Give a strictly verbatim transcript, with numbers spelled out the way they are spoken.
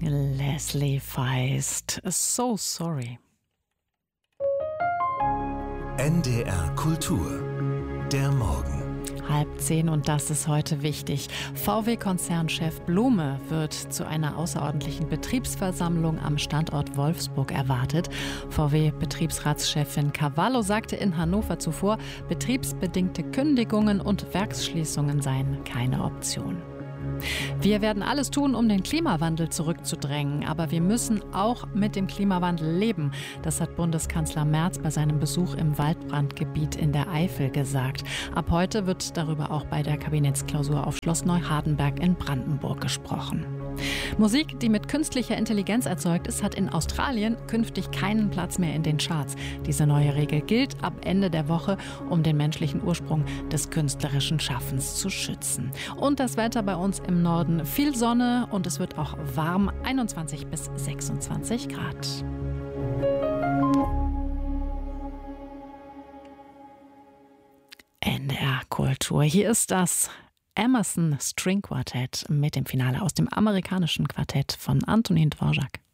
Leslie Feist, So Sorry. N D R Kultur, der Morgen. Halb zehn und das ist heute wichtig. V W-Konzernchef Blume wird zu einer außerordentlichen Betriebsversammlung am Standort Wolfsburg erwartet. V W-Betriebsratschefin Cavallo sagte in Hannover zuvor, betriebsbedingte Kündigungen und Werksschließungen seien keine Option. Wir werden alles tun, um den Klimawandel zurückzudrängen, aber wir müssen auch mit dem Klimawandel leben. Das hat Bundeskanzler Merz bei seinem Besuch im Waldbrandgebiet in der Eifel gesagt. Ab heute wird darüber auch bei der Kabinettsklausur auf Schloss Neuhardenberg in Brandenburg gesprochen. Musik, die mit künstlicher Intelligenz erzeugt ist, hat in Australien künftig keinen Platz mehr in den Charts. Diese neue Regel gilt ab Ende der Woche, um den menschlichen Ursprung des künstlerischen Schaffens zu schützen. Und das Wetter bei uns im Norden: viel Sonne und es wird auch warm, einundzwanzig bis sechsundzwanzig Grad. N D R Kultur. Hier ist das Emerson String Quartett mit dem Finale aus dem amerikanischen Quartett von Antonin Dvorak.